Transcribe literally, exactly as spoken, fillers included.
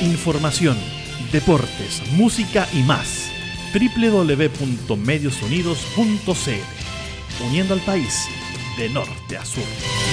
información, deportes, música y más. doble u doble u doble u punto medios unidos punto c l, uniendo al país de norte a sur.